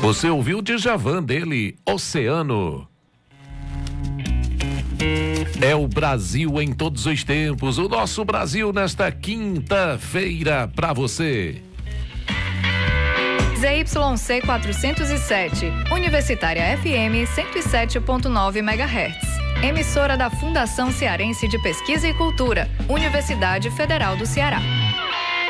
Você ouviu o Djavan dele, Oceano. É o Brasil em todos os tempos, o nosso Brasil nesta quinta-feira para você. ZYC 407, Universitária FM 107.9 MHz. Emissora da Fundação Cearense de Pesquisa e Cultura, Universidade Federal do Ceará.